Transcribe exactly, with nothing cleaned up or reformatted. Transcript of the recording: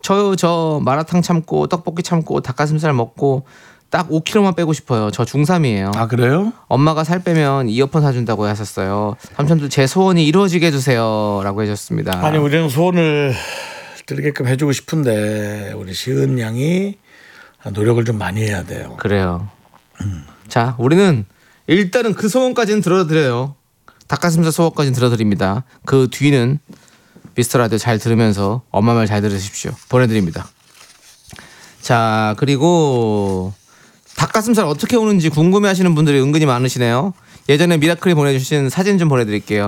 저요 저 마라탕 참고 떡볶이 참고 닭가슴살 먹고 딱 오 킬로그램만 빼고 싶어요. 저 중삼이에요. 아 그래요? 엄마가 살 빼면 이어폰 사준다고 하셨어요. 삼촌들 제 소원이 이루어지게 해주세요 라고 해줬습니다. 아니 우리는 소원을 드리게끔 해주고 싶은데 우리 시은 양이 노력을 좀 많이 해야 돼요. 그래요. 음. 자 우리는 일단은 그 소원까지는 들어드려요. 닭가슴살 소원까지는 들어드립니다. 그 뒤는 미스터라디오 잘 들으면서 엄마 말 잘 들으십시오. 보내드립니다. 자 그리고 닭가슴살 어떻게 오는지 궁금해하시는 분들이 은근히 많으시네요. 예전에 미라클이 보내주신 사진 좀 보내드릴게요.